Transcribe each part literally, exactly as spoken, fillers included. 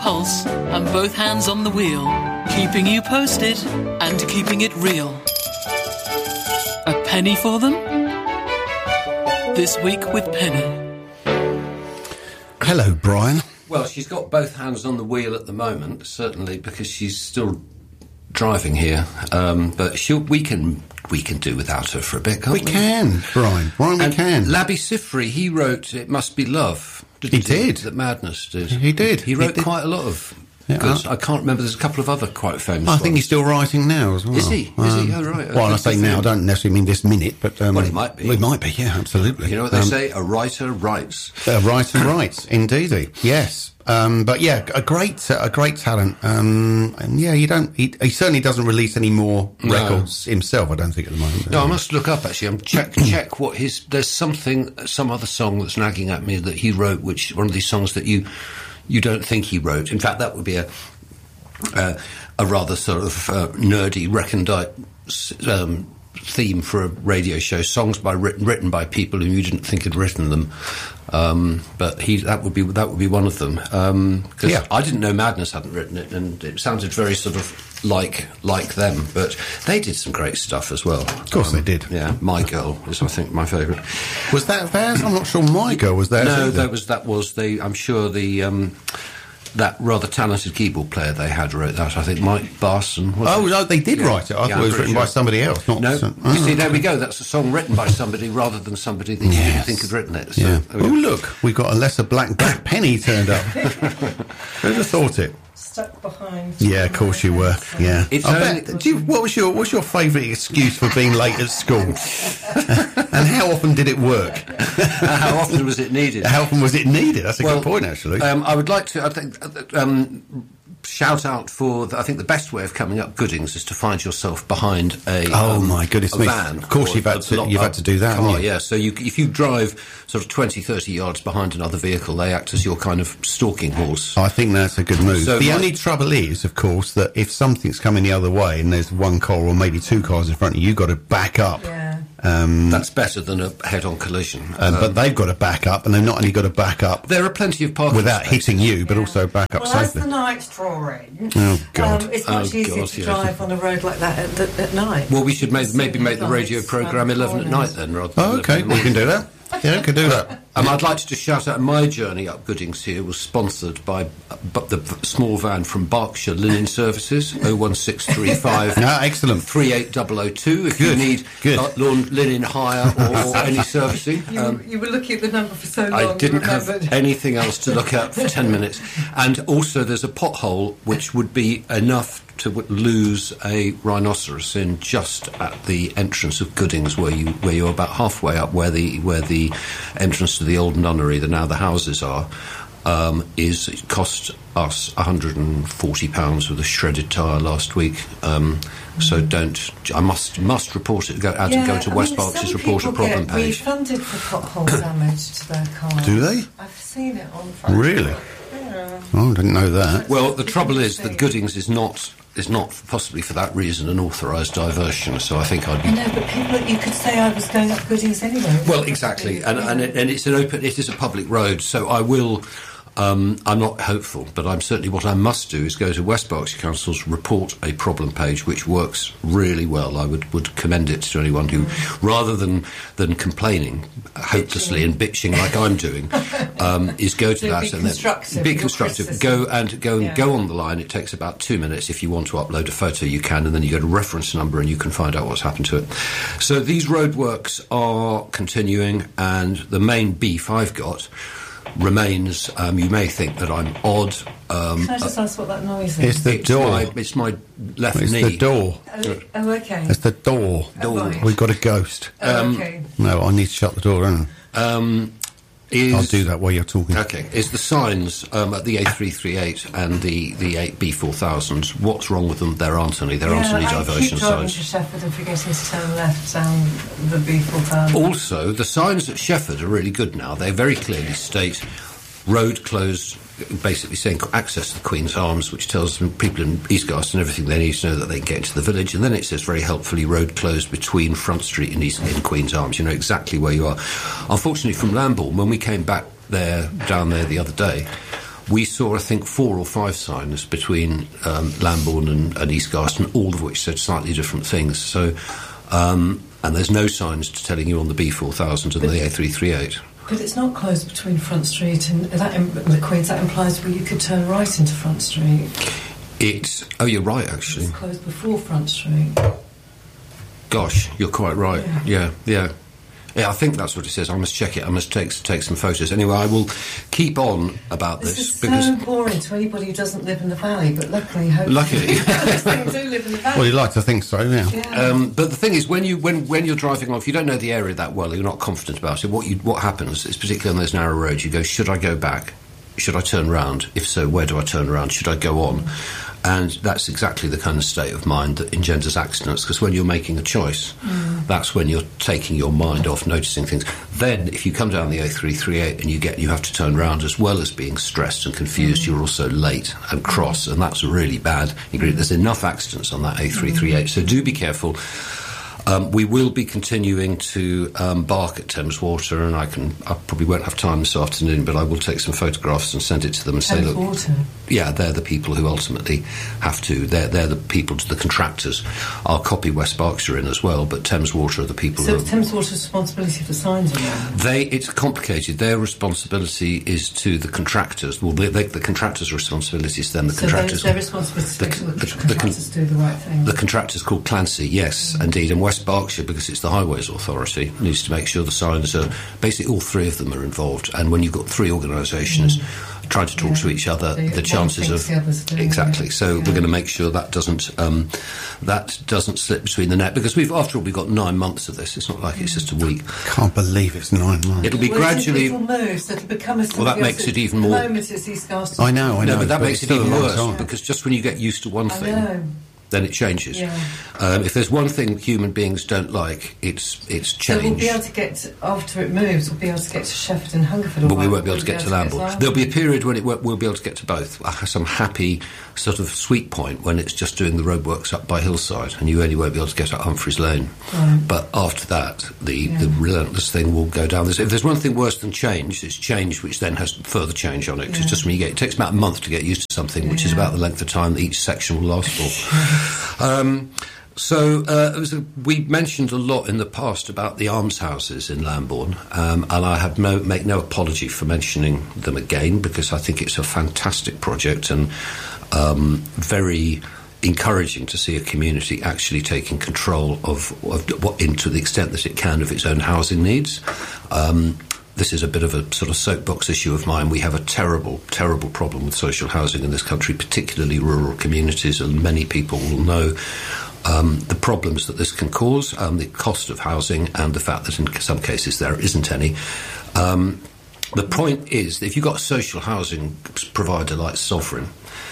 pulse and both hands on the wheel, keeping you posted and keeping it real. A penny for them? This week with Penny. Hello, Brian. Well, she's got both hands on the wheel at the moment, certainly because she's still driving here. Um, but she'll, we can we can do without her for a bit, can't we? We can, Brian. Brian, we and can. Labi Siffre, he wrote "It Must Be Love." He did. That Madness did. He did. He wrote he did. quite a lot of. Yeah, goods. I, I can't remember. There's a couple of other quite famous I ones. think he's still writing now as well. Is he? Is he? Oh, right. Well, I say now, I don't necessarily mean this minute, but... Um, well, he might be. Well, he might be, yeah, absolutely. You know what they um, say? A writer writes. A writer writes, indeedy. Yes. Um, but yeah, a great a great talent. Um, and yeah, you don't... He, he certainly doesn't release any more No. records himself, I don't think, at the moment. No, I must look up, actually. I'm check check what his... There's something, some other song that's nagging at me that he wrote, which one of these songs that you you don't think he wrote. In fact, that would be a... Uh, a rather sort of uh, nerdy, recondite um, theme for a radio show. Songs by written, written by people who you didn't think had written them. Um, but he that would be that would be one of them. Um, 'cause Yeah. I didn't know Madness hadn't written it, and it sounded very sort of like like them. But they did some great stuff as well. Of course Um, they did. Yeah, My Girl is I think my favourite. Was that theirs? I'm not sure My Girl was theirs. No, either. that was that was the. I'm sure the. Um, that rather talented keyboard player they had wrote that. I think Mike Barson. Was Oh, it? no, they did Yeah. write it. I Yeah, thought it was I'm written pretty by sure. somebody else. Not No, some, you see, oh. there we go. That's a song written by somebody rather than somebody that you Yes. didn't think had written it. So, Yeah. there we Oh, go. look, we got a lesser black black penny turned up. Who'd have thought it? Stuck behind. Yeah, of course you were. Yeah. It's I only- bet, do you, what was your what's your favourite excuse for being late at school? And how often did it work? How often was it needed? How often was it needed? That's a Well, good point, actually. Um, I would like to. I think. uh, Um, shout out for. The, I think the best way of coming up Goodings is to find yourself behind a. Oh, um, my goodness a me. van. Of course or you've had a to- lot- you've had to do that, Car, haven't you? yeah. So you, if you drive sort of twenty, thirty yards behind another vehicle, they act as your kind of stalking horse. I think that's a good move. So the my- only trouble is, of course, that if something's coming the other way and there's one car or maybe two cars in front of you, you've got to back up. Yeah. Um, That's better than a head-on collision. um, Um, but they've got to back up, and they've not only got to back up there are plenty of parking without spaces. hitting you, but Yeah. also back up Well, as safely. the night's drawing, Oh, God. um, it's Oh, much easier God, to yes. drive on a road like that at, at, at night. Well, we should make, See maybe the make the radio lights programme around eleven at night corners. then, rather Oh, than okay, eleven in the we can morning. do that. Yeah, we can do that. Um, I'd like to just shout out my journey up Goodings here was sponsored by uh, bu- the v- small van from Berkshire Linen Services, oh one six three five Ah, excellent. three eight zero zero two if you Good, need good. uh, lawn linen hire or, or any servicing. You, Um, you were looking at the number for so long. I you didn't have remembered. anything else to look at for ten minutes. And also there's a pothole which would be enough to w- lose a rhinoceros in just at the entrance of Goodings, where you where you're about halfway up where the where the entrance to the old nunnery, the now the houses are, um, is it cost us one hundred forty pounds with a shredded tyre last week. Um, so don't. I must must report it. Go out and go to I West mean, Berkshire's some report a people problem get page. refunded for pothole damage to their cars. Do they? I've seen it on Facebook. Really? Yeah. Oh, I didn't know that. Well, the trouble is that Goodings is not is not possibly for that reason an authorised diversion. So I think I'd I be. know, but people, you could say I was going up Goodings anyway. Well, exactly, and and, it, and it's an open. It is a public road, so I will. Um, I'm not hopeful, but I'm certainly what I must do is go to West Berkshire Council's report a problem page, which works really well. I would, would commend it to anyone who, rather than than complaining hopelessly and bitching like I'm doing, um, is go to So that be and then constructive be in your constructive. criticism. Go and go and Yeah. go on the line. It takes about two minutes. If you want to upload a photo, you can, and then you go to reference number and you can find out what's happened to it. So these roadworks are continuing, and the main beef I've got remains. Um, you may think that I'm odd. Um, Can I just ask what that noise It's is? the it's door. my it's my left It's knee. the door. Oh, oh, okay. It's the door. Oh, right. We've got a ghost. Oh, okay. No, I need to shut the door, don't Um, is, I? I'll do that while you're talking. Okay, is the signs um, at the A three thirty-eight and the, the eight B four thousands, what's wrong with them? There aren't any. There aren't Yeah, any I diversion keep driving signs. to Sheffield and forgetting to turn left down the B four thousand. Also, the signs at Shefford are really good now. They very clearly state road closed, basically saying access to the Queen's Arms, which tells them people in Eastgarst and everything they need to know that they can get into the village. And then it says very helpfully road closed between Front Street and East in Queen's Arms. You know exactly where you are. Unfortunately, from Lambourne, when we came back there down there the other day, we saw, I think, four or five signs between um, Lambourne and, and East Garston, all of which said slightly different things. So, um, and there's no signs telling you on the B four thousand and but, the A three thirty-eight. But it's not closed between Front Street and that in, the Queen's. That implies well, you could turn right into Front Street. It's oh, you're right, actually. It's closed before Front Street. Gosh, you're quite right. Yeah, yeah. yeah. Yeah, I think that's what it says. I must check it. I must take take some photos. Anyway, I will keep on about this. This is because so boring to anybody who doesn't live in the valley, but luckily, hopefully, luckily, they do live in the valley. Well, you like to think so, yeah. yeah. Um, but the thing is, when you when when you're driving along, if you don't know the area that well, you're not confident about it. What you what happens is, particularly on those narrow roads, you go, should I go back? Should I turn round? If so, where do I turn around? Should I go on? And that's exactly the kind of state of mind that engenders accidents, because when you're making a choice, mm. that's when you're taking your mind off noticing things. Then, if you come down the A three thirty-eight and you get you have to turn round, as well as being stressed and confused, mm. you're also late and cross, and that's really bad. There's enough accidents on that A three thirty-eight, mm. so do be careful. Um, we will be continuing to um, bark at Thames Water, and I can I probably won't have time this afternoon, but I will take some photographs and send it to them and Thames say, look, Water. Yeah, they're the people who ultimately have to. They're they're the people, the contractors. I'll copy West Berkshire in as well, but Thames Water are the people. So who it's Thames Water's responsibility for signs around. They it's complicated. Their responsibility is to the contractors. Well, they, they, the contractors' responsibility is then the so contractors. So their responsibility to make sure the, the, the contractors the, do the right thing. The contractor's called Clancy, yes, mm. indeed, and West Berkshire, because it's the Highways Authority, needs to make sure the signs are. Basically, all three of them are involved, and when you've got three organisations mm. trying to talk yeah. to each other, the, the chances of the exactly. So yeah. we're going to make sure that doesn't um, that doesn't slip between the net, because we've after all we've got nine months of this. It's not like it's just a week. Can't believe it's nine months. It'll be well, gradually. It'll move, so it'll become a well, that makes it even more. At the moment, it's East Garston. I know, I know. No, but that but makes it even worse time. Because just when you get used to one I thing. know. Then it changes. Yeah. Um, if there's one thing human beings don't like, it's it's change. So we'll be able to get to, after it moves. We'll be able to get to Sheffield and Hungerford. But we won't be able to get to Lambourne. There'll be a period when it won't, we'll be able to get to both. Some happy sort of sweet point when it's just doing the roadworks up by Hillside, and you only won't be able to get up Humphreys Lane. Right. But after that, the, yeah. the relentless thing will go down. If there's one thing worse than change, it's change which then has further change on it. Because yeah. just when you get, it takes about a month to get used to something, which yeah. is about the length of time that each section will last for. um, So uh, it was a, we mentioned a lot in the past about the almshouses in Lambourne, um, and I have no make no apology for mentioning them again, because I think it's a fantastic project and um, very encouraging to see a community actually taking control of, of what, into the extent that it can, of its own housing needs. Um, This is a bit of a sort of soapbox issue of mine. We have a terrible, terrible problem with social housing in this country, particularly rural communities, and many people will know um, the problems that this can cause, um, the cost of housing, and the fact that in some cases there isn't any. Um, the point is that if you've got a social housing provider like Sovereign,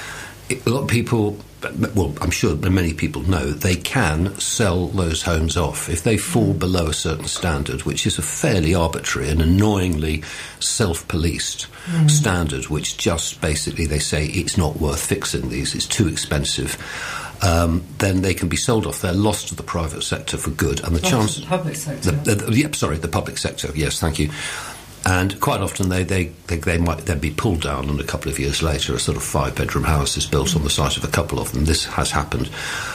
it, a lot of people... well, I'm sure many people know they can sell those homes off if they fall below a certain standard, which is a fairly arbitrary and annoyingly self-policed mm. standard, which just basically they say it's not worth fixing these, it's too expensive. Um, then they can be sold off. They're lost to the private sector for good, and the lost chance to the public sector. The, the, the, yep, sorry, the public sector. Yes, thank you. And quite often they, they, they, they might then be pulled down, and a couple of years later a sort of five-bedroom house is built mm. on the site of a couple of them. This has happened.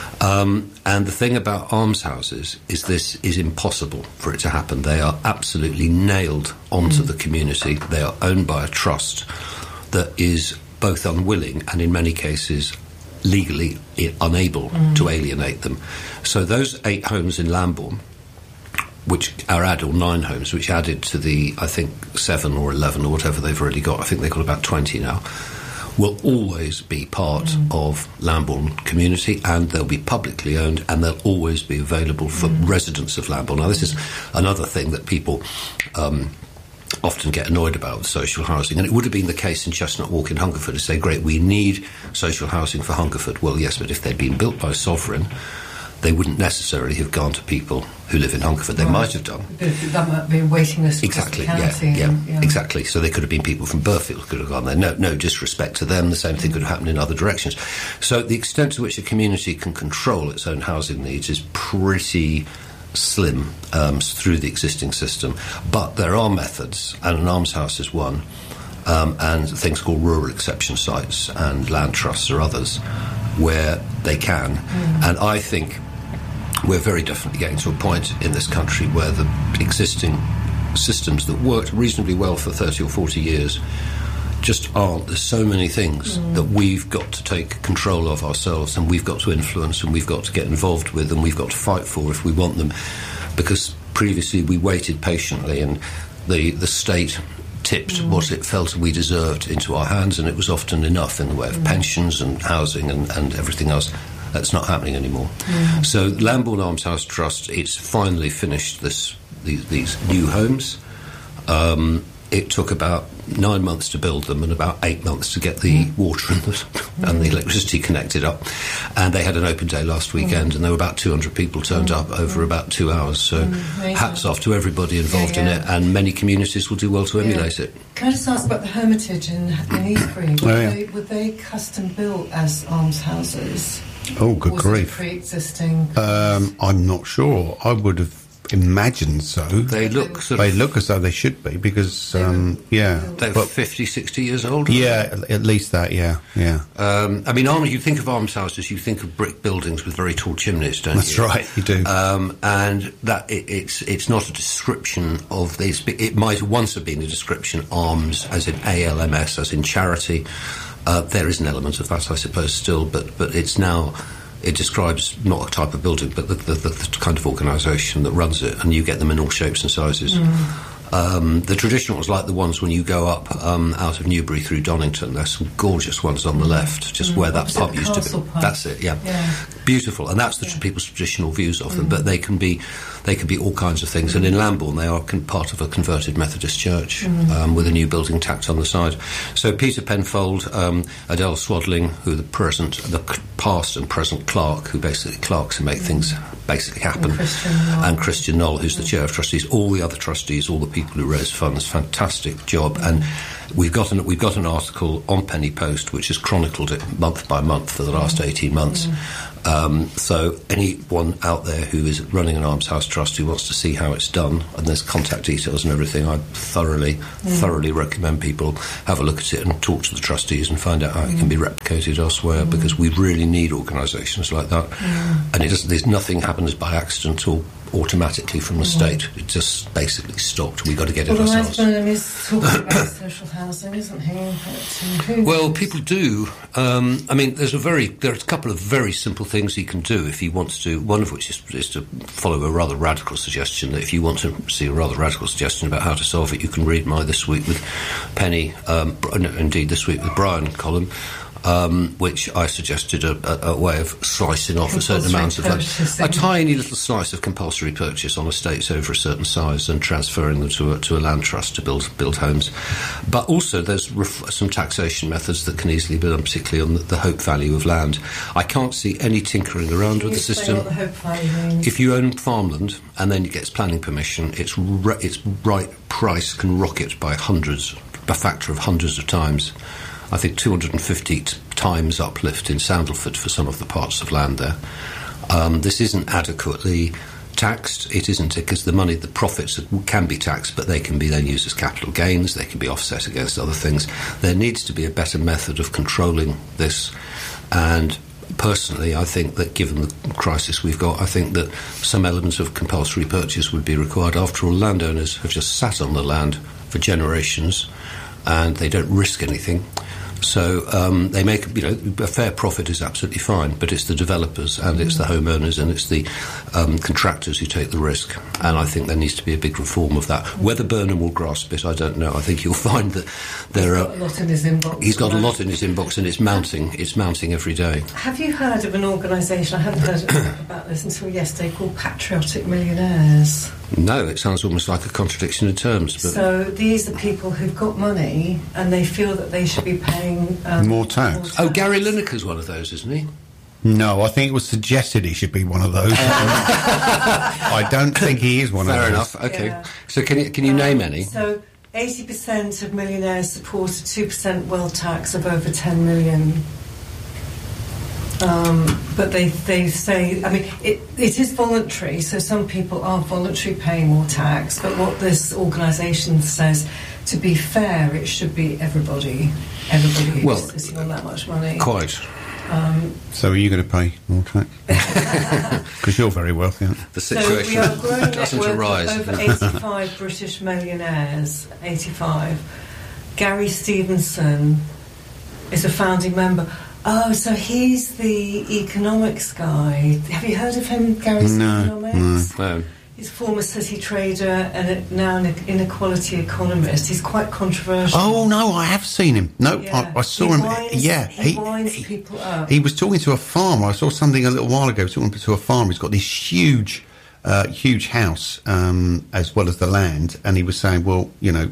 Um, and the thing about almshouses is this is impossible for it to happen. They are absolutely nailed onto mm. the community. They are owned by a trust that is both unwilling and in many cases legally unable mm. to alienate them. So those eight homes in Lambourne, which are added, or nine homes, which added to the, I think, seven or eleven or whatever they've already got, I think they've got about twenty now, will always be part mm. of Lambourne community, and they'll be publicly owned, and they'll always be available for mm. residents of Lambourne. Now, this is another thing that people um, often get annoyed about with social housing, and it would have been the case in Chestnut Walk in Hungerford to say, great, we need social housing for Hungerford. Well, yes, but if they'd been built by Sovereign, they wouldn't necessarily have gone to people who live in Hungerford. They right. might have done. That might be a waiting list. Exactly, yeah, yeah, and, yeah, exactly. So they could have been people from Burfield who could have gone there. No, no disrespect to them. The same thing could have happened in other directions. So the extent to which a community can control its own housing needs is pretty slim um, through the existing system. But there are methods, and an almshouse is one, um, and things called rural exception sites and land trusts or others where they can. Mm. And I think we're very definitely getting to a point in this country where the existing systems that worked reasonably well for thirty or forty years just aren't. There's so many things mm. that we've got to take control of ourselves, and we've got to influence, and we've got to get involved with, and we've got to fight for if we want them. Because previously we waited patiently, and the, the state tipped mm. what it felt we deserved into our hands, and it was often enough in the way of mm. pensions and housing and, and everything else. That's not happening anymore. Mm. So Lambourne Almshouse Trust, it's finally finished this these, these new homes. Um, it took about nine months to build them and about eight months to get the mm. water and the, mm. and the electricity connected up. And they had an open day last weekend, mm. and there were about two hundred people turned mm. up over mm. about two hours. So mm. hats off to everybody involved yeah, yeah. in it, and many communities will do well to emulate yeah. it. Can I just ask about the Hermitage in, in Eastbury? Were, oh, yeah. they, were they custom built as almshouses? Oh, good was grief. It pre-existing? Um, I'm not sure. I would have imagined so. They look sort They of, look as though they should be, because, um, yeah. They're but, fifty, sixty years old? Yeah, at least that, yeah, yeah. Um, I mean, you think of almshouses, you think of brick buildings with very tall chimneys, don't That's you? That's right, you do. Um, and that it, it's it's not a description of these. It might once have been a description, alms, as in A L M S, as in charity. Uh, there is an element of that, I suppose, still, but, but it's now... It describes not a type of building, but the, the, the, the kind of organisation that runs it, and you get them in all shapes and sizes. Mm. Um, the traditional ones, like the ones when you go up um, out of Newbury through Donington, there's some gorgeous ones on the left, just mm. where that pub used to be. Pub? That's it, yeah. yeah. Beautiful, and that's the yeah. people's traditional views of them, mm. but they can be they can be all kinds of things. Mm. And in Lambourne, they are con- part of a converted Methodist church mm. um, with a new building tacked on the side. So Peter Penfold, um, Adele Swadling, who are the present, the past and present clerk, who basically clerks and make mm. things basically happen, and Christian Knoll, and Christian Knoll who's mm. the chair of trustees, all the other trustees, all the people who raise funds, fantastic job. Mm. And we've got an we've got an article on Penny Post which has chronicled it month by month for the last mm. eighteen months. Mm. Um, so anyone out there who is running an almshouse trust who wants to see how it's done, and there's contact details and everything, I thoroughly, mm. thoroughly recommend people have a look at it and talk to the trustees and find out how mm. it can be replicated elsewhere, mm. because we really need organisations like that. Mm. And it doesn't, there's nothing happens by accident or automatically from the mm. state. It just basically stopped. We've got to get well, it ourselves. Well, Burnham is talking about social housing, isn't he? But, uh, well, people do. Um, I mean, there's a very, there are a couple of very simple things he can do if he wants to. One of which is, is to follow a rather radical suggestion. That if you want to see a rather radical suggestion about how to solve it, you can read my This Week with Penny, um, no, indeed This Week with Brian column. Um, which I suggested a, a, a way of slicing off compulsory a certain amount of that, a tiny little slice of compulsory purchase on estates over a certain size and transferring them to a, to a land trust to build build homes. But also there's ref- some taxation methods that can easily be done, particularly on the, the hope value of land. I can't see any tinkering around can with the system. What the hope value means? If you own farmland and then it gets planning permission, its re- its right price can rocket by hundreds, a factor of hundreds of times. I think two hundred fifty t- times uplift in Sandalford for some of the parts of land there. Um, this isn't adequately taxed. It isn't, because the money, the profits can be taxed, but they can be then used as capital gains. They can be offset against other things. There needs to be a better method of controlling this. And personally, I think that given the crisis we've got, I think that some elements of compulsory purchase would be required. After all, landowners have just sat on the land for generations and they don't risk anything. So um, they make, you know, a fair profit is absolutely fine, but it's the developers and it's the homeowners and it's the um, contractors who take the risk. And I think there needs to be a big reform of that. Whether Burnham will grasp it, I don't know. I think you'll find that there he's are... Got a lot in his inbox. He's got a lot in his inbox, and it's mounting. It's mounting every day. Have you heard of an organisation, I hadn't heard about this until yesterday, called Patriotic Millionaires? No, it sounds almost like a contradiction in terms. But so these are people who've got money and they feel that they should be paying um, more, tax. more tax. Oh, Gary Lineker's one of those, isn't he? No, I think it was suggested he should be one of those. I don't think he is one Fair of those. Fair enough, okay. Yeah. So can you, can you um, name any? So eighty percent of millionaires support a two percent wealth tax of over ten million. Um, but they, they say, I mean, it, it is voluntary, so some people are voluntarily paying more tax, but what this organisation says, to be fair, it should be everybody. Everybody who's Well, sitting on that much money. Quite. Um, So are you going to pay more tax? Because you're very wealthy, aren't you? The so we situation are growing doesn't network arise. of over eighty-five British millionaires. eighty-five. Gary Stevenson is a founding member. Oh, so he's the economics guy. Have you heard of him, Gary's No, Economics? No. He's a former city trader and a, now an inequality economist. He's quite controversial. Oh no, I have seen him. No, Yeah. I, I saw He him. winds- yeah, he winds people up. He was talking to a farmer. I saw something a little while ago. He was talking to a farmer. He's got this huge, uh, huge house um, as well as the land, and he was saying, "Well, you know,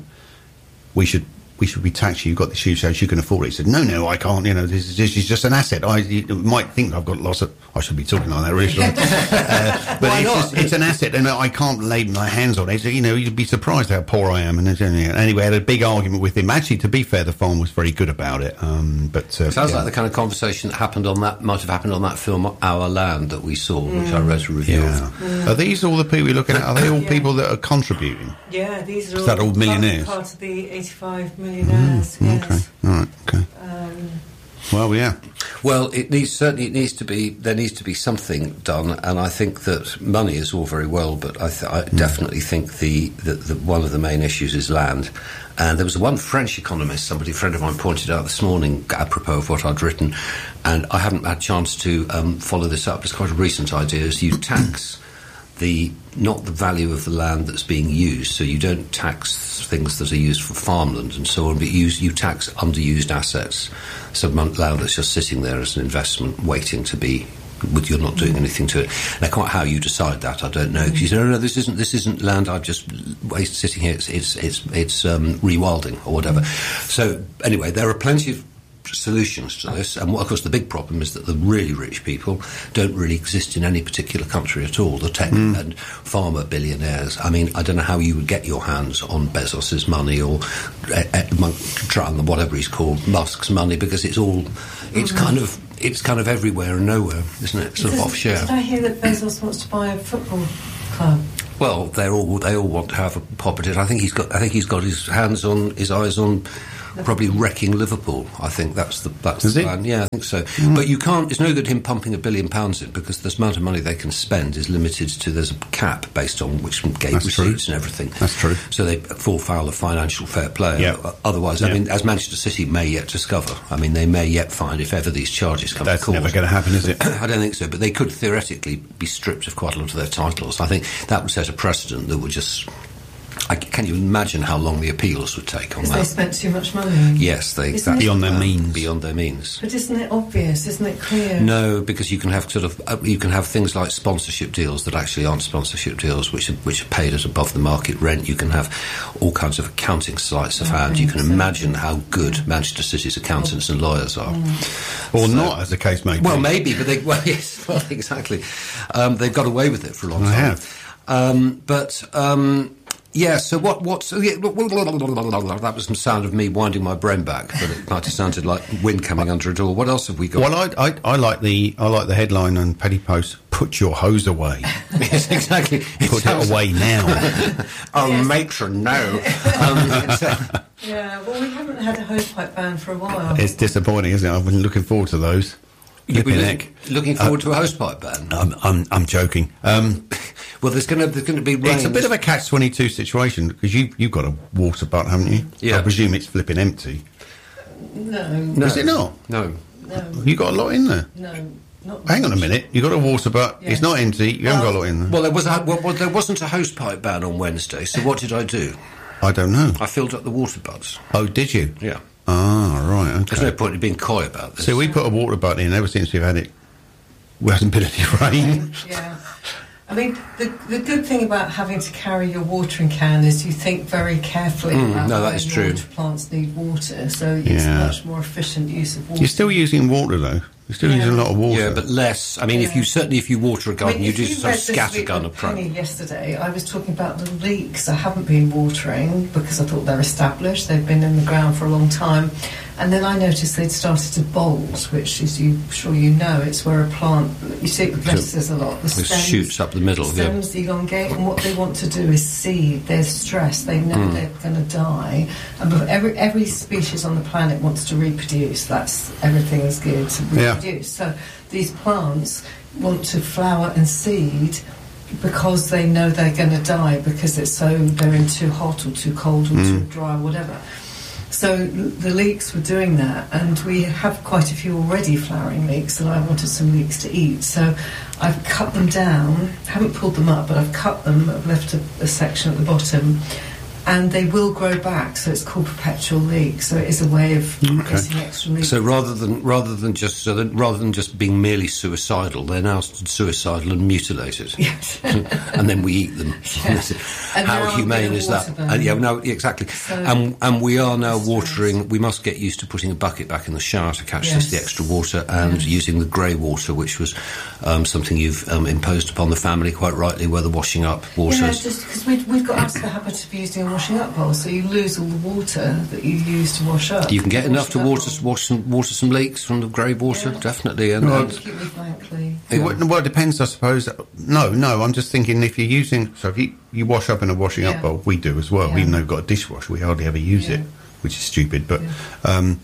we should." We should be taxed. You've got this huge house. You can afford it. He said, "No, no, I can't. You know, this is, this is just an asset. I you might think I've got lots of. I should be talking like that, really. shouldn't I? uh, but Why it's, not? just, it's an asset, and I can't lay my hands on it. So, you know, you'd be surprised how poor I am." And it's, anyway, I had a big argument with him. Actually, to be fair, the farm was very good about it. Um, but uh, Sounds yeah. like the kind of conversation that happened on that might have happened on that film Our Land that we saw, which I read a review Yeah. of. Are these all the people you're looking at? Are they all Yeah. people that are contributing? Yeah, these are Is all, that all part- millionaires? Part, of the eighty-five millionaires. Okay. Yes. All right. Okay. Um, Well, yeah. Well, it needs certainly it needs to be there needs to be something done, and I think that money is all very well, but I, th- I definitely think the, the, the one of the main issues is land. And there was one French economist, somebody a friend of mine pointed out this morning, apropos of what I'd written, and I haven't had a chance to um, follow this up. It's quite a recent idea. Is you tax the not the value of the land that's being used, so you don't tax things that are used for farmland and so on, but you, you tax underused assets, so land that's just sitting there as an investment waiting to be, with you're not doing anything to it. Now, quite how you decide that, I don't know, because you say, no, no, this isn't this isn't land I've just wasted sitting here, it's it's it's, it's um, rewilding or whatever. So anyway, there are plenty of solutions to this, and of course the big problem is that the really rich people don't really exist in any particular country at all. The tech mm. and pharma billionaires. I mean, I don't know how you would get your hands on Bezos's money or Trump, whatever he's called, Musk's money, because it's all it's mm-hmm. kind of it's kind of everywhere and nowhere, isn't it? Sort Does, of offshore. Did I hear that Bezos wants to buy a football club? Well, they're all they all want to have a pop at it. I think he's got I think he's got his hands on his eyes on probably wrecking Liverpool. I think that's the that's is the it? plan. Yeah, I think so. Mm. But you can't. It's no good him pumping a billion pounds in, because the amount of money they can spend is limited to. There's a cap based on which gate That's receipts true. and everything. That's true. So they fall foul of financial fair play. Yep. Otherwise, I Yep. mean, as Manchester City may yet discover, I mean, they may yet find if ever these charges come That's to court. never going to happen, is it? I don't think so. But they could theoretically be stripped of quite a lot of their titles. I think that would set a precedent that would just. I, can you imagine how long the appeals would take on Because that? they spent too much money. Yes, they Isn't that- it- Beyond their uh, means. Beyond their means. But isn't it obvious? Isn't it clear? No, because you can have sort of uh, you can have things like sponsorship deals that actually aren't sponsorship deals, which are, which are paid at above the market rent. You can have all kinds of accounting sleights of hand. You can so. imagine how good Manchester City's accountants and lawyers are. Or So- not, as the case may be. Well, maybe, but they well, yes, well, exactly. Um, they've got away with it for a long They time. have. Um, but. Um, Yeah, so what? What's so yeah, that was some sound of me winding my brain back, but it might have sounded like wind coming under a door. What else have we got? Well, I, I, I like the I like the headline on Penny Post. Put your hose away. Yes, exactly. Put it away now. Oh, Yes. matron, no. Um, so- Yeah, well, we haven't had a hosepipe ban for a while. It's disappointing, isn't it? I've been looking forward to those. You've been Flipping heck. looking forward to a hosepipe ban. I'm, I'm, I'm joking. Um, Well, there's going to there's going to be rain. it's a bit of a catch twenty-two situation because you you've got a water butt, haven't you? Yeah. I presume it's flipping empty. No, No. Is it not? No. no, You got a lot in there. no, not. Hang on a minute. You got a water butt. Yes. It's not empty. You haven't got a lot in there. Well, there was a, well, well, there wasn't a hosepipe ban on Wednesday. So what did I do? I don't know. I filled up the water butts. Oh, did you? Yeah. Ah, right. Okay. There's no point in being coy about this. So we put a water butt in ever since we've had it. There hasn't been any rain. Yeah. I mean, the, the good thing about having to carry your watering can is you think very carefully Mm, about no, that when is your true. water plants need water, so it's Yeah. a much more efficient use of water. You're still using water though. You're still Yeah. using a lot of water. Yeah, but less. I mean, if Yeah. you certainly if you water a I garden, mean, you if do you sort of read this scattergun week with approach. Penny yesterday, I was talking about the leeks. I haven't been watering because I thought they're established. They've been in the ground for a long time. And then I noticed they'd started to bolt, which, as you sure you know, it's where a plant, you see it with lettuces a lot. The It stems, shoots up the middle. Yeah. stems elongate, and what they want to do is seed. There's stress. They know Mm. they're going to die. And bef- every every species on the planet wants to reproduce. That's everything is geared to Yeah. reproduce. So these plants want to flower and seed because they know they're going to die because it's so they're in too hot or too cold or too dry or whatever. So l- the leeks were doing that, and we have quite a few already flowering leeks, and I wanted some leeks to eat. So I've cut them down, haven't pulled them up, but I've cut them, I've left a, a section at the bottom, and they will grow back, so it's called perpetual leek. So it is a way of getting extra leeks. So rather than rather than just so that rather than just being merely suicidal, they're now suicidal and mutilated, Yes. and then we eat them. Yeah. And How now I'm humane gonna is that? water them. Uh, yeah, no, exactly. So- and and we are now That's watering. We must get used to putting a bucket back in the shower to catch Yes. just the extra water, and Yes. using the grey water, which was um, something you've um, imposed upon the family quite rightly, where the washing up water. Yeah, is- just because we've, we've got out of the habit of using a washing up bowl, so you lose all the water that you use to wash up. You can get enough to Washing up water bowl. wash some water some leeks from the grey water, Yeah. definitely. And, Well, and Keep me frankly. It would- Well, it depends, I suppose. No, no, I'm just thinking if you're using... So if you, you wash up in a washing up Yeah. bowl, we do as well, Yeah. even though we've got a dishwasher, we hardly ever use Yeah. it, which is stupid. But Yeah. um,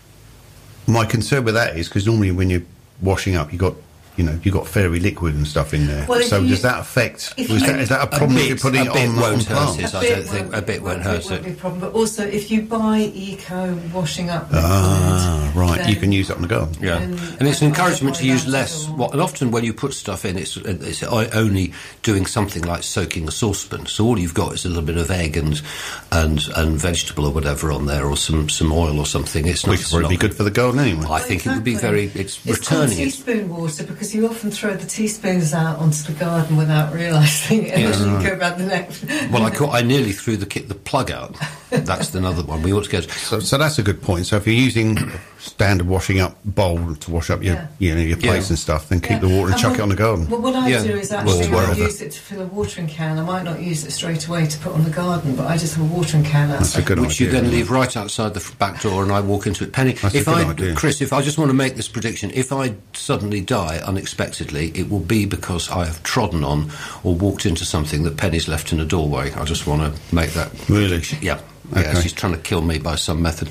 my concern with that is because normally when you're washing up, you got... You know, you got fairy liquid and stuff in there. Well, if so you- does that affect? if Was you- that, is that a A problem if bit- you're putting a it bit on, won't on hurt plants? it. I bit don't think- a bit won't hurt won't it. be a problem. But also, if you buy eco washing up liquid, Ah, right. You then- can use it on the garden. Yeah, And and it's I- an I encouragement to avoid use that less. at all. Well, and often when you put stuff in, it's it's only doing something like soaking a saucepan. So all you've got is a little bit of egg and and and vegetable or whatever on there, or some some oil or something. It's not. Which would probably be good for the garden anyway. I think it would be Exactly. very. It's, It's called returning it. teaspoon water because you often throw the teaspoons out onto the garden without realising it, and Yes. then you go around the next. Well, I caught, I nearly threw the ki- the plug out. That's another one. We ought to get. So, so that's a good point. So if you're using a standard washing up bowl to wash up your, Yeah. you know, your plates Yeah. and stuff, then keep Yeah. the water and And chuck what- it on the garden. Well, what I Yeah. do is Or actually wherever. I use it to fill a watering can. I might not use it straight away to put on the garden, but I just have a watering can outside. That's a good Which idea. you then isn't it? leave right outside the f- back door, and I walk into it. Penny, That's a if good I, idea. Chris, if I just want to make this prediction, if I suddenly die unexpectedly, it will be because I have trodden on or walked into something that Penny's left in a doorway. I just want to make that. Really? Yeah. Yeah, Okay. she's trying to kill me by some method.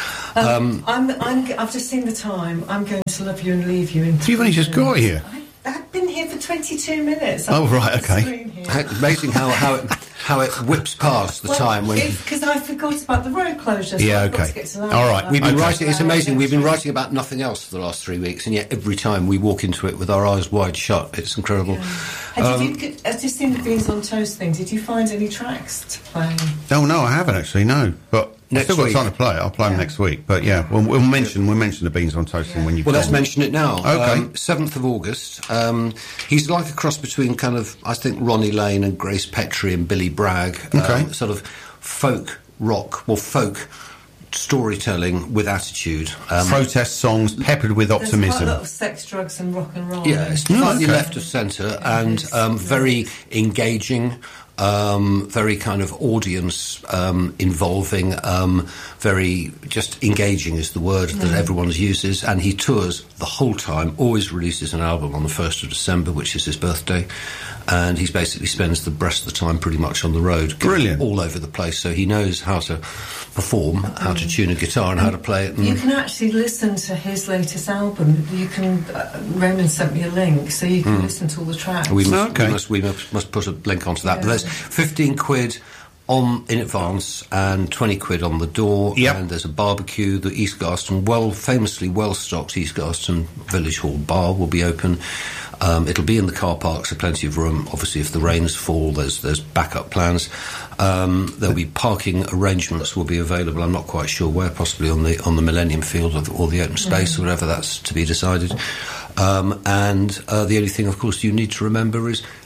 Um, I'm, I'm, I've just seen the time. I'm going to love you and leave you in. So you've only three just got minutes. here? I, I've been here for twenty-two minutes. Oh, I've right, got the okay. screen here. Amazing how, how it how it whips past the time when. Because I forgot about the road closure. So Yeah, I've got okay. to get to All that. right, We've been Okay. writing. It's Uh, amazing. We've been next writing about nothing else for the last three weeks, and yet every time we walk into it with our eyes wide shut, it's incredible. And Um, did you, I've just seen the Beans on Toast thing. Did you find any tracks to play? No, no, I haven't actually. No, but Next I've still got week. time to play it. I'll play them Yeah. next week. But yeah, we'll, we'll mention we'll mention the beans on toasting Yeah. when you. Well, let's come. mention it now. Okay. Um, seventh of August. Um, he's like a cross between kind of, I think, Ronnie Lane and Grace Petrie and Billy Bragg. Um, Okay. Sort of folk rock, well, folk storytelling with attitude. Um, Protest songs peppered with There's quite a optimism. lot of sex, drugs, and rock and roll. Yeah, it's No, slightly okay. left of centre Yeah, and it's um, nice. very engaging, um, very kind of audience um, involving, um, very just engaging is the word that everyone uses. And he tours the whole time, always releases an album on the first of December, which is his birthday. And he basically spends the rest of the time pretty much on the road, going Brilliant. all over the place. So he knows how to perform, how to tune a guitar, and how to play it. And You can actually listen to his latest album. You can. Uh, Roman sent me a link, so you can listen to all the tracks. We must, Okay. we must, we must, must put a link onto that. But Yeah. there's fifteen quid on in advance and twenty quid on the door. Yep. And there's a barbecue. The East Garston, well, famously well-stocked East Garston Village Hall bar will be open. Um, it'll be in the car park, so plenty of room. Obviously, if the rains fall, there's there's backup plans. Um, there'll be parking arrangements will be available. I'm not quite sure where, possibly on the on the Millennium Field or the, or the open space, or whatever that's to be decided. Um, and uh, the only thing, of course, you need to remember is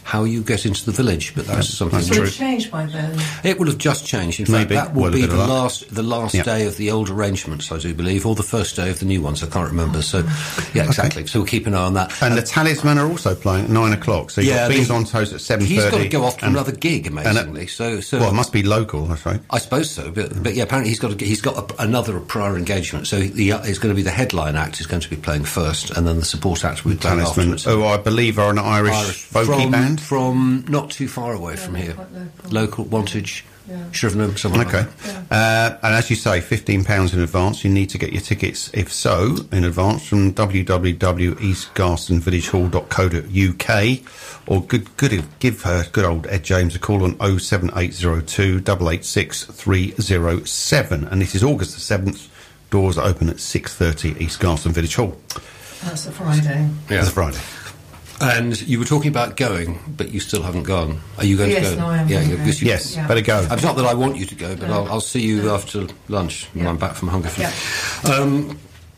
how you get into the village. But that's something That's Will true. it change by then? it will have just changed. In Maybe. fact, that will Well, a be bit the of luck. last the last Yeah. day of the old arrangements, I do believe, or the first day of the new ones. I can't remember. So, yeah, exactly. So we'll keep an eye on that. And the Talisman are also playing at nine o'clock. So you've Yeah, got Beans they- on Toast at seven thirty. He's got to go off to and- another gig, and amazingly. it- so, so Well, it must be local, that's right. I suppose so, but, but yeah, apparently he's got to, he's got a, another prior engagement. So the, it's going to be the headline act is going to be playing first, and then the support act will be playing Talisman, afterwards. who I believe are an Irish, Irish folky from, band. from not too far away from they're here, quite local. local Wantage, Yeah. Shrivenham, somewhere. Okay. Like that. Uh, and as you say, fifteen pounds in advance. You need to get your tickets, if so, in advance from w w w dot east garston village hall dot co dot u k, or good, good, give her good old Ed James a call on oh seven eight oh two, eight eight six, three oh seven. And this is August the seventh. Doors are open at six thirty East Garston Village Hall. That's a Friday. Yeah. It's a Friday. And you were talking about going, but you still haven't gone. Are you going Yes, to go? no, I am Yeah, going you- to because go. you- Yes, Yeah. better go. It's not that I want you to go, but No. I'll, I'll see you No. after lunch when Yeah. I'm back from Hungerford. Yeah. Um,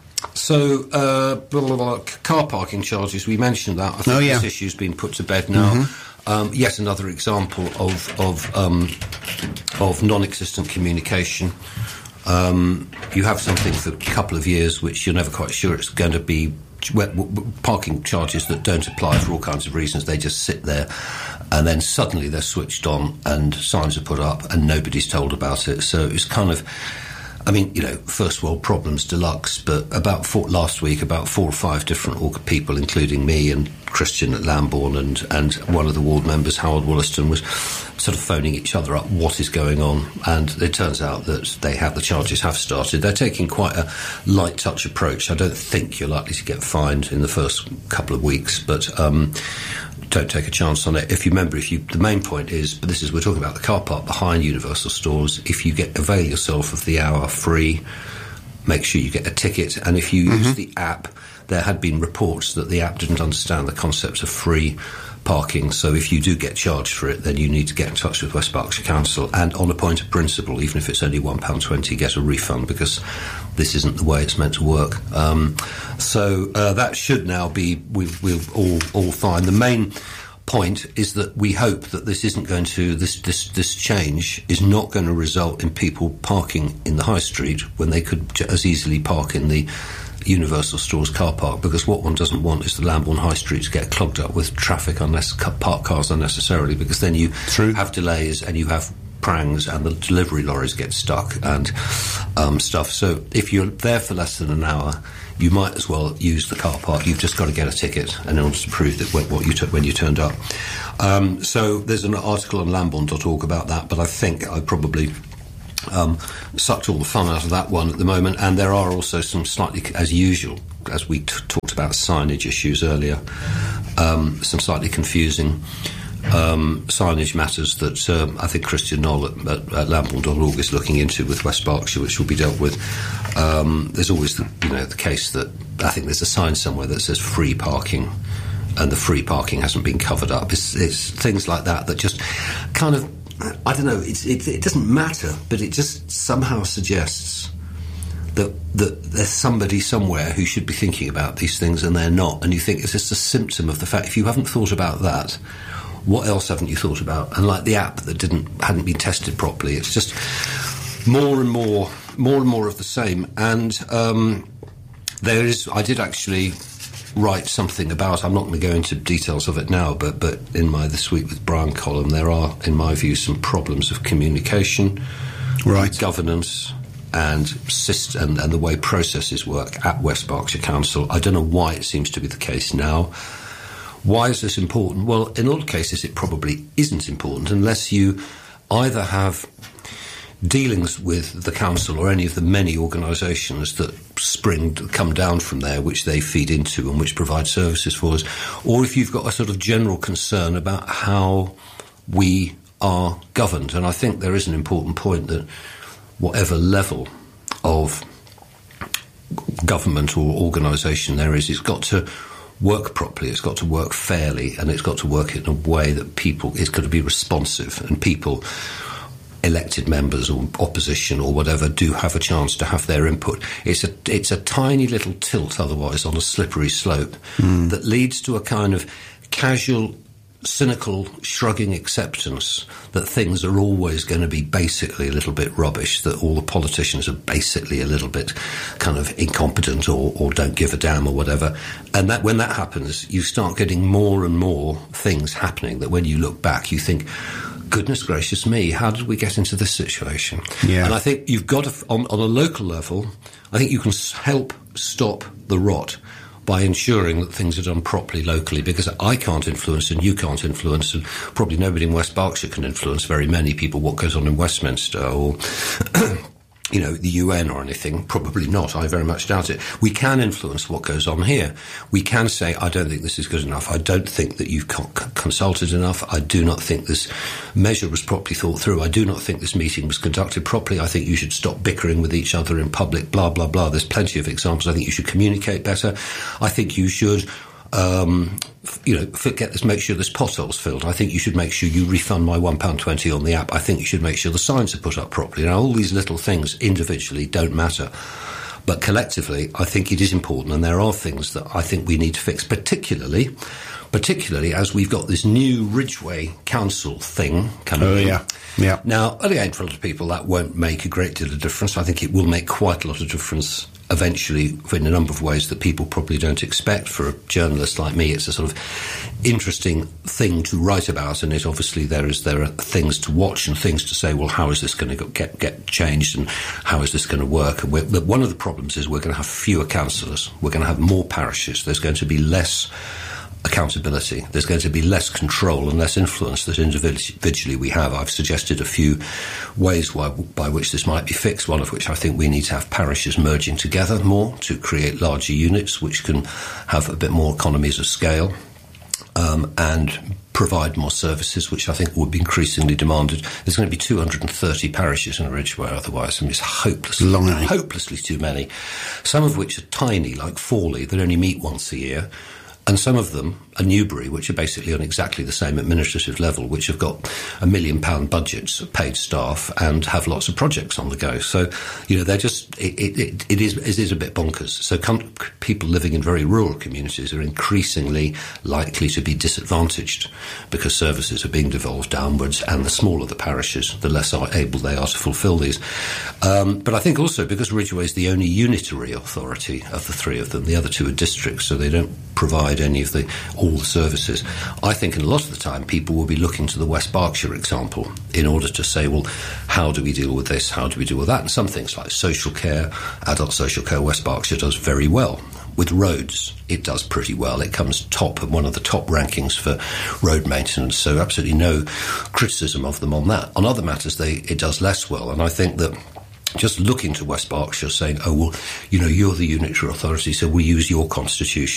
so, uh, blah, blah, blah, car parking charges, we mentioned that. I think Oh, yeah. this issue's been put to bed now. Mm-hmm. Um, yet another example of of um, of non-existent communication. Um, you have something for a couple of years which you're never quite sure it's going to be. w- w- Parking charges that don't apply for all kinds of reasons. They just sit there, and then suddenly they're switched on, and signs are put up, and nobody's told about it. So it's kind of, I mean, you know, first world problems deluxe. But about four, last week, about four or five different org- people, including me and Christian at Lambourne, and and one of the ward members, Howard Wollaston, was sort of phoning each other up. What is going on? And it turns out that they have the charges have started. They're taking quite a light touch approach. I don't think you're likely to get fined in the first couple of weeks, but. Um, Don't take a chance on it. If you remember, if you the main point is, but this is we're talking about the car park behind Universal Stores. If you get avail yourself of the hour free, make sure you get a ticket. And if you use the app, there had been reports that the app didn't understand the concept of free parking. So if you do get charged for it, then you need to get in touch with West Berkshire Council. And on a point of principle, even if it's only one pound twenty, get a refund, because this isn't the way it's meant to work. Um, so uh, that should now be we've, we've all all fine. The main point is that we hope that this isn't going to this this this change is not going to result in people parking in the high street when they could j- as easily park in the Universal Stores car park, because what one doesn't want is the Lambourne High Street to get clogged up with traffic unless parked cars unnecessarily, because then you True. have delays and you have prangs and the delivery lorries get stuck and um, stuff. So if you're there for less than an hour, you might as well use the car park. You've just got to get a ticket in order to prove that when, what you t- when you turned up. Um, so there's an article on lambourne dot org about that, but I think I probably um, sucked all the fun out of that one at the moment. And there are also some slightly, as usual, as we t- talked about signage issues earlier, um, some slightly confusing Um, signage matters that um, I think Christian Knoll at, at, at lambourne dot org is looking into with West Berkshire, which will be dealt with. Um, there's always the, you know, the case that I think there's a sign somewhere that says free parking, and the free parking hasn't been covered up. It's, it's things like that that just kind of, I don't know, it's, it, it doesn't matter, but it just somehow suggests that that there's somebody somewhere who should be thinking about these things and they're not. And you think it's just a symptom of the fact, if you haven't thought about that, what else haven't you thought about? And like the app that didn't hadn't been tested properly, it's just more and more, more and more of the same. And um, there is, I did actually write something about. I'm not going to go into details of it now, but but in my This Week with Brian column, there are, in my view, some problems of communication, Right. governance, and, syst- and and the way processes work at West Berkshire Council. I don't know why it seems to be the case now. Why is this important? Well, in all cases, it probably isn't important unless you either have dealings with the council or any of the many organisations that spring, come down from there, which they feed into and which provide services for us, or if you've got a sort of general concern about how we are governed. And I think there is an important point that whatever level of government or organisation there is, it's got to work properly, it's got to work fairly, and it's got to work in a way that people, it's got to be responsive, and people, elected members or opposition or whatever, do have a chance to have their input. It's a it's a tiny little tilt otherwise on a slippery slope mm. that leads to a kind of casual cynical, shrugging acceptance that things are always going to be basically a little bit rubbish, that all the politicians are basically a little bit kind of incompetent or, or don't give a damn or whatever. And that when that happens, you start getting more and more things happening that when you look back, you think, goodness gracious me, how did we get into this situation? Yeah. And I think you've got to, on, on a local level, I think you can help stop the rot by ensuring that things are done properly locally, because I can't influence and you can't influence, and probably nobody in West Berkshire can influence very many people what goes on in Westminster or you know, the U N or anything. Probably not. I very much doubt it. We can influence what goes on here. We can say, I don't think this is good enough. I don't think that you've con- consulted enough. I do not think this measure was properly thought through. I do not think this meeting was conducted properly. I think you should stop bickering with each other in public, blah, blah, blah. There's plenty of examples. I think you should communicate better. I think you should... Um, you know, get this, make sure this pothole's filled. I think you should make sure you refund my one pound twenty on the app. I think you should make sure the signs are put up properly. Now, all these little things individually don't matter. But collectively, I think it is important, and there are things that I think we need to fix, particularly, particularly as we've got this new Ridgeway Council thing coming Oh, in. yeah. Yeah. Now, again, for a lot of people, that won't make a great deal of difference. I think it will make quite a lot of difference eventually in a number of ways that people probably don't expect. For a journalist like me, it's a sort of interesting thing to write about, and it obviously there is there are things to watch and things to say, well, how is this going to get get changed and how is this going to work? And we're, one of the problems is we're going to have fewer councillors, we're going to have more parishes, there's going to be less accountability, there's going to be less control and less influence that individually we have. I've suggested a few ways why, by which this might be fixed, one of which I think we need to have parishes merging together more to create larger units which can have a bit more economies of scale um, and provide more services, which I think would be increasingly demanded. There's going to be two hundred thirty parishes in Ridgeway otherwise. I mean, it's hopelessly, hopelessly too many, some of which are tiny, like Fawley, that only meet once a year. And some of them are Newbury, which are basically on exactly the same administrative level, which have got a million pound budgets, paid staff, and have lots of projects on the go. So, you know, they're just, it, it, it, is, it is a bit bonkers. So com- people living in very rural communities are increasingly likely to be disadvantaged because services are being devolved downwards, and the smaller the parishes, the less are able they are to fulfil these. Um, but I think also because Ridgeway is the only unitary authority of the three of them, the other two are districts, so they don't provide any of the all the services. I think in a lot of the time people will be looking to the West Berkshire example in order to say, well, how do we deal with this? How do we deal with that? And some things like social care, adult social care, West Berkshire does very well. With roads, it does pretty well. It comes top of one of the top rankings for road maintenance, so absolutely no criticism of them on that. On other matters, they it does less well, and I think that just looking to West Berkshire saying, oh, well, you know, you're the unitary authority, so we use your constitution